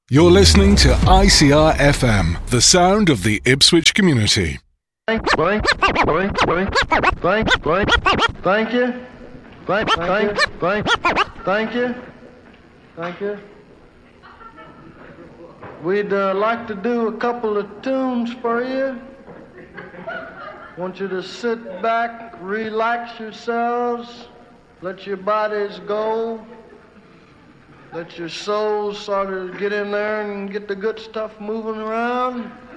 You're listening to ICR FM, the sound of the Ipswich community. Thank you. We'd like to do a couple of tunes for you. Want you to sit back, relax yourselves, let your bodies go, let your souls sort of get in there and get the good stuff moving around.